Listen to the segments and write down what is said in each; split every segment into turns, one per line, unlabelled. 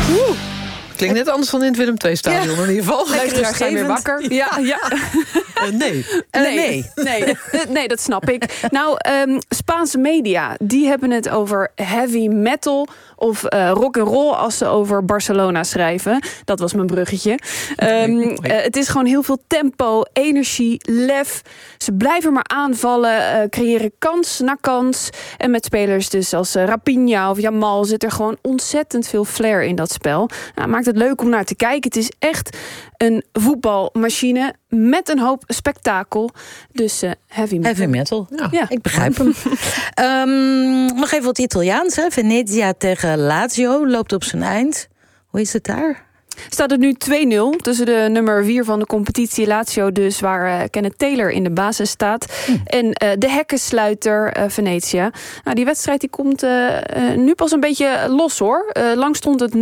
Klinkt net anders dan in het Willem II-stadion in ieder geval.
Luisteraars zijn weer wakker. Ja. Nee, dat snap ik. Nou, Spaanse media, die hebben het over heavy metal of rock and roll als ze over Barcelona schrijven. Dat was mijn bruggetje. Het is gewoon heel veel tempo, energie, lef. Ze blijven maar aanvallen, creëren kans na kans. En met spelers dus als Raphinha of Yamal zit er gewoon ontzettend veel flair in dat spel. Nou, maakt het leuk om naar te kijken. Het is echt een voetbalmachine met een hoop spektakel. Dus heavy metal.
Heavy metal,
ja.
Ik begrijp hem. Nog even wat Italiaans. Hè? Venezia tegen Lazio loopt op zijn eind. Hoe is het daar?
Staat het nu 2-0 tussen de nummer 4 van de competitie Lazio, dus waar Kenneth Taylor in de basis staat. En de hekkensluiter Venezia. Nou, die wedstrijd die komt nu pas een beetje los, hoor. Lang stond het 0-0.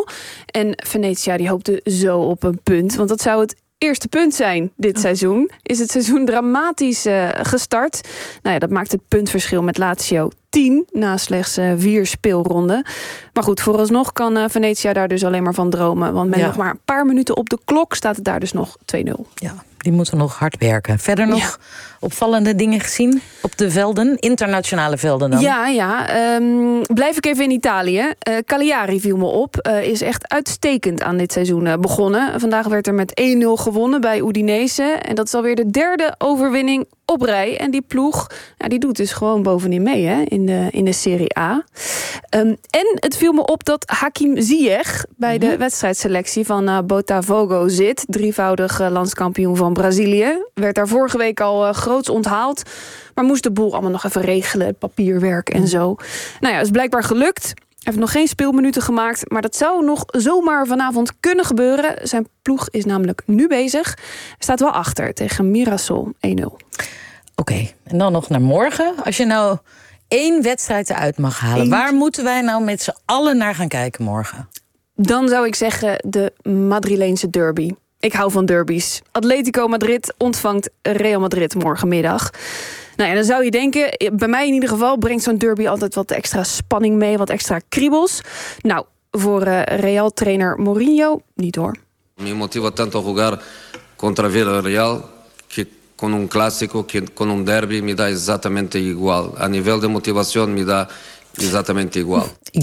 En Venezia die hoopte zo op een punt. Want dat zou het eerste punt zijn dit seizoen. Is het seizoen dramatisch gestart. Nou ja, dat maakt het puntverschil met Lazio 10 na slechts 4 speelronden. Maar goed, vooralsnog kan Venezia daar dus alleen maar van dromen. Want met nog maar een paar minuten op de klok staat het daar dus nog 2-0.
Ja, die moeten nog hard werken. Verder nog opvallende dingen gezien op de velden? Internationale velden dan?
Ja. Blijf ik even in Italië. Cagliari viel me op. Is echt uitstekend aan dit seizoen begonnen. Vandaag werd er met 1-0 gewonnen bij Udinese. En dat is alweer de 3e overwinning op rij. En die ploeg die doet dus gewoon bovenin mee, hè, in de Serie A. En het viel me op dat Hakim Ziyech bij de wedstrijdselectie van Botafogo zit. 3-voudig landskampioen van Brazilië. Werd daar vorige week al groots onthaald. Maar moest de boel allemaal nog even regelen. Papierwerk en zo. Nou ja, is blijkbaar gelukt. Hij heeft nog geen speelminuten gemaakt. Maar dat zou nog zomaar vanavond kunnen gebeuren. Zijn ploeg is namelijk nu bezig. Staat wel achter tegen Mirassol 1-0.
Oké, en dan nog naar morgen. Als je nou 1 wedstrijd eruit mag halen, waar moeten wij nou met z'n allen naar gaan kijken morgen?
Dan zou ik zeggen de Madrileense derby. Ik hou van derbies. Atletico Madrid ontvangt Real Madrid morgenmiddag. Nou ja, dan zou je denken, bij mij in ieder geval brengt zo'n derby altijd wat extra spanning mee, wat extra kriebels. Nou, voor Real-trainer Mourinho niet hoor.
Me motiva tanto jugar contra Villarreal que con un clásico, que con un derby me da exactamente igual. A nivel de motivación me da exactamente igual.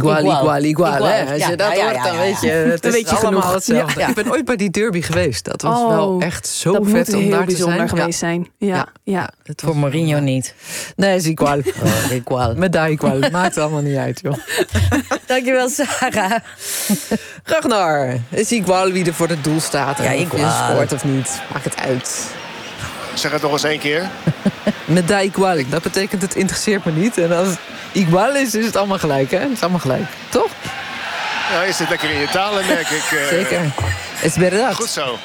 Igual. Hè? Als je dat hoort, dan weet je, het is allemaal hetzelfde.
Ja.
Ik ben ooit bij die derby geweest. Dat was wel echt zo
dat
vet om daar te zijn.
Dat moet heel bijzonder geweest zijn. Ja.
Voor Mourinho niet.
Nee, is igual.
Igual.
Met daar igual. Maakt allemaal niet uit, joh.
Dankjewel, Sarah.
Ragnar, is igual wie er voor het doel staat.
Ja,
of je scoort of niet. Maakt het uit.
Zeg het nog eens 1 keer.
Met da igual. Dat betekent het interesseert me niet. En als het igual is het allemaal gelijk, hè? Het is allemaal gelijk, toch?
Ja, je zit lekker in je talen, merk ik.
Zeker. Is verdad.
Goed zo.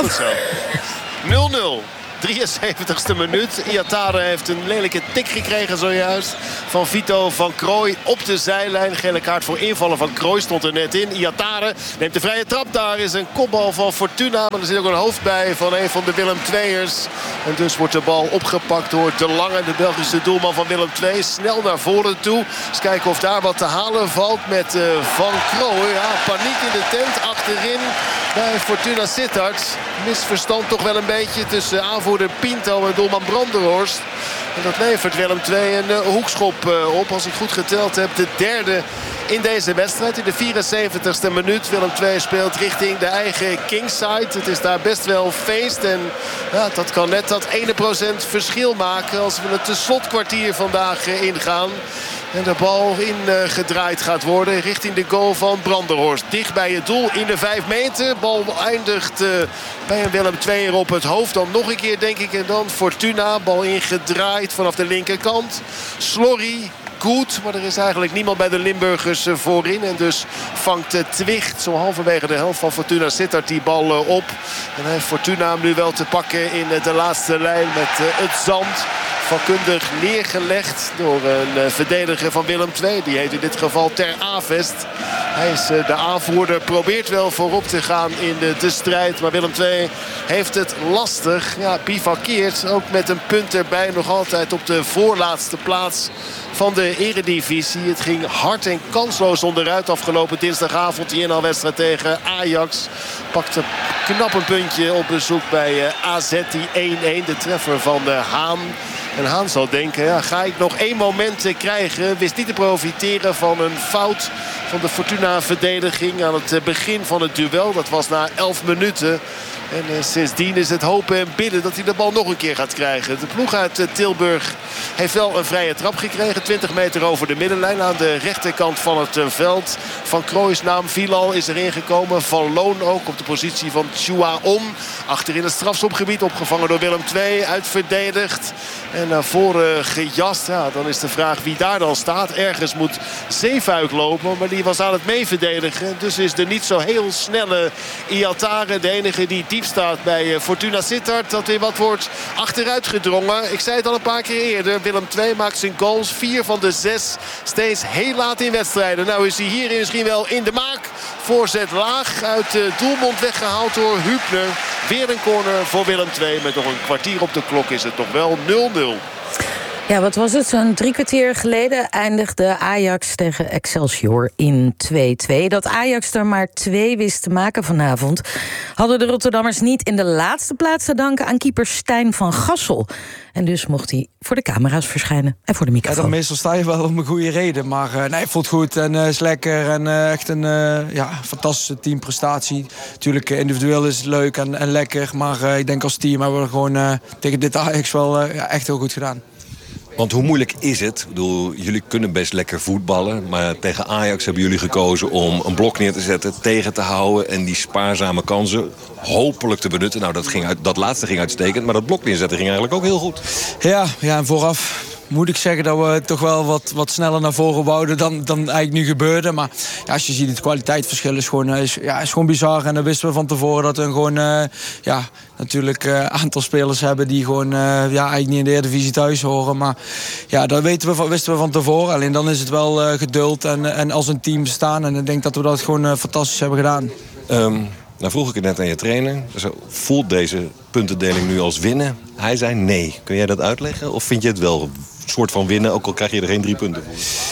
0-0. 73ste minuut. Iatare heeft een lelijke tik gekregen zojuist van Vito van Krooi op de zijlijn. Gele kaart voor invallen van Krooi stond er net in. Iatare neemt de vrije trap. Daar is een kopbal van Fortuna. Maar er zit ook een hoofd bij van een van de Willem II'ers. En dus wordt de bal opgepakt door De Lange, de Belgische doelman van Willem II. Snel naar voren toe. Eens kijken of daar wat te halen valt met Van Krooi. Ja, paniek in de tent achterin bij Fortuna Sittard. Misverstand toch wel een beetje tussen aanvoerder Pinto en doelman Brandenhorst. En dat levert Willem II een hoekschop op. Als ik goed geteld heb, de 3e in deze wedstrijd. In de 74ste minuut. Willem II speelt richting de eigen Kingside. Het is daar best wel feest. En ja, dat kan net dat 1% verschil maken als we het slotkwartier vandaag ingaan. En de bal ingedraaid gaat worden richting de goal van Brandenhorst. Dicht bij het doel in de 5 meter. Bal eindigt bij een Willem II'er op het hoofd. Dan nog een keer denk ik. En dan Fortuna. Bal ingedraaid vanaf de linkerkant. Slorry. Goed, maar er is eigenlijk niemand bij de Limburgers voorin. En dus vangt Twicht zo halverwege de helft van Fortuna Sittard die bal op. En heeft Fortuna hem nu wel te pakken in de laatste lijn met het zand. Vakkundig neergelegd door een verdediger van Willem II. Die heet in dit geval Ter Avest. Hij is de aanvoerder, probeert wel voorop te gaan in de strijd. Maar Willem II heeft het lastig. Ja, bivakkeert ook met een punt erbij. Nog altijd op de voorlaatste plaats van de eredivisie. Het ging hard en kansloos onderuit afgelopen dinsdagavond. Die inhaalwedstrijd tegen Ajax. Pakte knap een puntje op bezoek bij AZ, die 1-1. De treffer van Haan. En Haan zal denken, ja, ga ik nog 1 moment krijgen. Wist niet te profiteren van een fout van de Fortuna-verdediging aan het begin van het duel. Dat was na 11 minuten. En sindsdien is het hopen en bidden dat hij de bal nog een keer gaat krijgen. De ploeg uit Tilburg heeft wel een vrije trap gekregen. 20 meter over de middenlijn aan de rechterkant van het veld. Van Crooijs naam Vilal is erin gekomen. Van Loon ook op de positie van Chouaon. Achter in het strafschopgebied opgevangen door Willem II. Uitverdedigd en naar voren gejast. Ja, dan is de vraag wie daar dan staat. Ergens moet Zeefuik lopen, maar die was aan het meeverdedigen. Dus is de niet zo heel snelle Iatare de enige die diep staat bij Fortuna Sittard. Dat weer wat wordt achteruit gedrongen. Ik zei het al een paar keer eerder. Willem II maakt zijn goals. 4 van de 6. Steeds heel laat in wedstrijden. Nou is hij hier misschien wel in de maak. Voorzet laag uit de doelmond weggehaald door Hübner. Weer een corner voor Willem II. Met nog een kwartier op de klok is het toch wel 0-0.
Ja, wat was het? Zo'n 3 kwartier geleden eindigde Ajax tegen Excelsior in 2-2. Dat Ajax er maar 2 wist te maken vanavond, hadden de Rotterdammers niet in de laatste plaats te danken aan keeper Stijn van Gassel. En dus mocht hij voor de camera's verschijnen en voor de microfoon.
Ja, dan meestal sta je wel om een goede reden. Maar nee, voelt goed en is lekker. En echt een fantastische teamprestatie. Natuurlijk, individueel is het leuk en lekker. Maar ik denk als team hebben we gewoon tegen dit Ajax wel echt heel goed gedaan.
Want hoe moeilijk is het? Ik bedoel, jullie kunnen best lekker voetballen. Maar tegen Ajax hebben jullie gekozen om een blok neer te zetten, tegen te houden en die spaarzame kansen hopelijk te benutten. Nou, dat laatste ging uitstekend, maar dat blok neerzetten ging eigenlijk ook heel goed. Ja, en vooraf moet ik zeggen dat we toch wel wat sneller naar voren wouden dan eigenlijk nu gebeurde. Maar ja, als je ziet, het kwaliteitsverschil is gewoon bizar. En dan wisten we van tevoren dat we gewoon natuurlijk aantal spelers hebben die gewoon eigenlijk niet in de Eredivisie thuis horen. Maar ja, dat wisten we van tevoren. Alleen dan is het wel geduld en als een team staan. En ik denk dat we dat gewoon fantastisch hebben gedaan. Nou vroeg ik het net aan je trainer. Voelt deze puntendeling nu als winnen? Hij zei nee. Kun jij dat uitleggen? Of vind je het wel een soort van winnen, ook al krijg je er geen 3 punten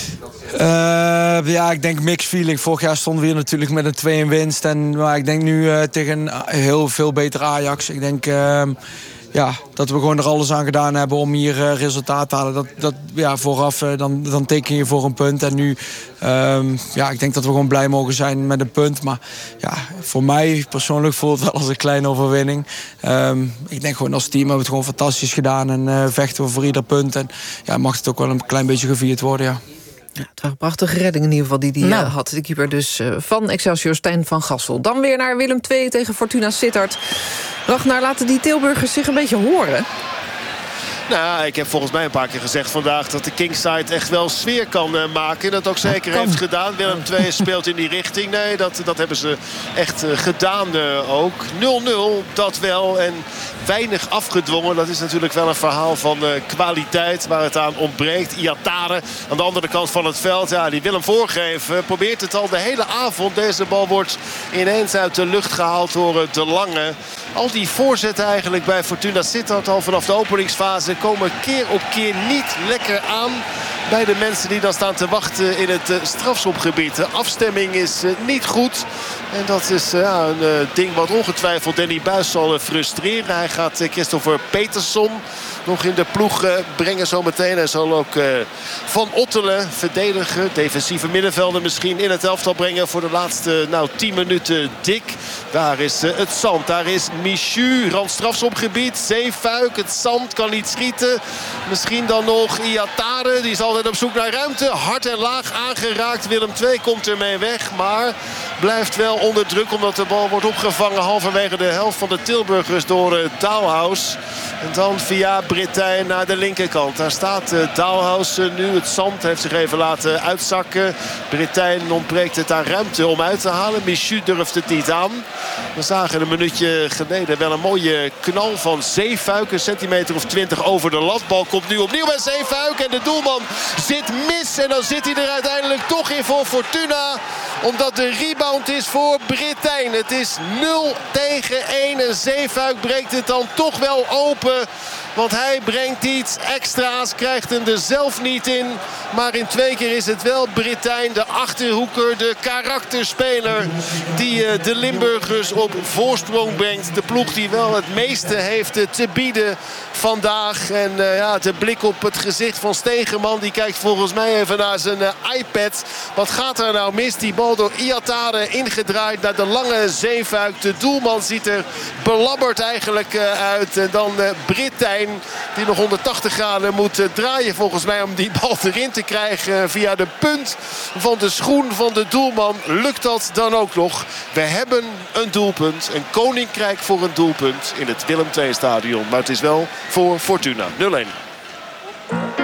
voor? Ik denk mixed feeling. Vorig jaar stonden we hier natuurlijk met een 2 in winst. Maar ik denk nu tegen een heel veel beter Ajax. Ik denk dat we gewoon er alles aan gedaan hebben om hier resultaat te halen. Vooraf dan teken je voor een punt. En nu, ik denk dat we gewoon blij mogen zijn met een punt. Maar ja, voor mij persoonlijk voelt het wel als een kleine overwinning. Ik denk gewoon als team hebben we het gewoon fantastisch gedaan. En vechten we voor ieder punt. En ja, mag het ook wel een klein beetje gevierd worden, ja.
Ja, het waren prachtige reddingen in ieder geval die had. De keeper dus van Excelsior, Stijn van Gassel. Dan weer naar Willem II tegen Fortuna Sittard. Ragnar, laten die Tilburgers zich een beetje horen?
Nou, ik heb volgens mij een paar keer gezegd vandaag dat de Kingside echt wel sfeer kan maken. Dat ook zeker heeft gedaan. Willem II speelt in die richting. Nee, dat hebben ze echt gedaan ook. 0-0, dat wel. En weinig afgedwongen. Dat is natuurlijk wel een verhaal van kwaliteit waar het aan ontbreekt. Iatare aan de andere kant van het veld. Ja, die wil hem voorgeven. Probeert het al de hele avond. Deze bal wordt ineens uit de lucht gehaald door De Lange. Al die voorzetten eigenlijk bij Fortuna Sittard al vanaf de openingsfase komen keer op keer niet lekker aan bij de mensen die dan staan te wachten in het strafschopgebied. De afstemming is niet goed. En dat is een ding wat ongetwijfeld Danny Buijs zal frustreren. Hij gaat Christopher Peterson nog in de ploeg brengen zometeen. Hij zal ook Van Ottelen verdedigen. Defensieve middenvelder misschien in het elftal brengen voor de laatste 10 minuten dik. Daar is het zand. Daar is Michu. Randstrafschopgebied. Zeefuik. Het zand kan niet schieten. Misschien dan nog Iatare. Die is altijd op zoek naar ruimte. Hard en laag aangeraakt. Willem II komt ermee weg. Maar blijft wel onder druk omdat de bal wordt opgevangen halverwege de helft van de Tilburgers door Taalhaus. En dan via Britijn naar de linkerkant. Daar staat Dalhaus nu. Het zand heeft zich even laten uitzakken. Britijn ontbreekt het aan ruimte om uit te halen. Michu durft het niet aan. We zagen een minuutje geleden wel een mooie knal van Zeefuik. Een centimeter of 20 over de lat. Bal komt nu opnieuw bij Zeefuik. En de doelman zit mis. En dan zit hij er uiteindelijk toch in voor Fortuna. Omdat de rebound is voor Britijn. Het is 0-1. En Zeefuik breekt het dan toch wel open. Want hij brengt iets extra's, krijgt hem er zelf niet in. Maar in 2 keer is het wel Britijn, de Achterhoeker, de karakterspeler... die de Limburgers op voorsprong brengt. De ploeg die wel het meeste heeft te bieden vandaag. En de blik op het gezicht van Stegeman, die kijkt volgens mij even naar zijn iPad. Wat gaat er nou mis? Die bal door Iatare ingedraaid naar de lange Zeefuik. De doelman ziet er belabberd eigenlijk uit. En dan Britijn, die nog 180 graden moet draaien volgens mij om die bal erin te krijgen. Via de punt van de schoen van de doelman lukt dat dan ook nog. We hebben een doelpunt, een koninkrijk voor een doelpunt in het Willem II stadion. Maar het is wel voor Fortuna 0-1.